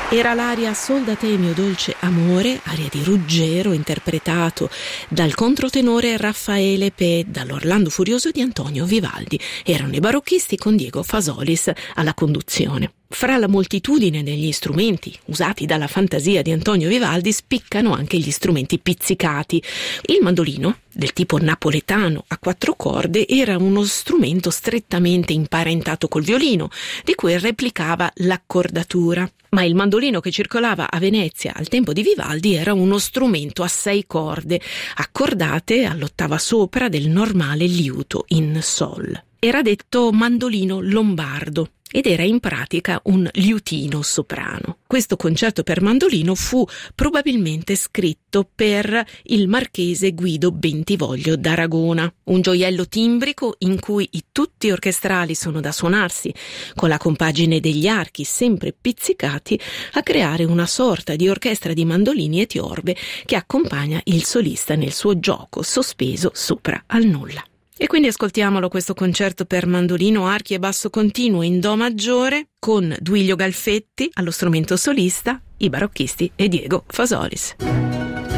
Era l'aria Sol da te mio dolce amore, aria di Ruggero, interpretato dal controtenore Raffaele Pe, dall'Orlando Furioso di Antonio Vivaldi. Erano i barocchisti con Diego Fasolis alla conduzione. Fra la moltitudine degli strumenti usati dalla fantasia di Antonio Vivaldi spiccano anche gli strumenti pizzicati. Il mandolino, del tipo napoletano a 4 corde, era uno strumento strettamente imparentato col violino, di cui replicava l'accordatura. Ma il mandolino che circolava a Venezia al tempo di Vivaldi era uno strumento a 6 corde, accordate all'8ª sopra del normale liuto in sol. Era detto mandolino lombardo ed era in pratica un liutino soprano. Questo concerto per mandolino fu probabilmente scritto per il marchese Guido Bentivoglio d'Aragona, un gioiello timbrico in cui i tutti orchestrali sono da suonarsi con la compagine degli archi sempre pizzicati a creare una sorta di orchestra di mandolini e tiorbe che accompagna il solista nel suo gioco sospeso sopra al nulla. E quindi ascoltiamolo questo concerto per mandolino, archi e basso continuo in do maggiore con Duilio Galfetti allo strumento solista, i barocchisti e Diego Fasolis.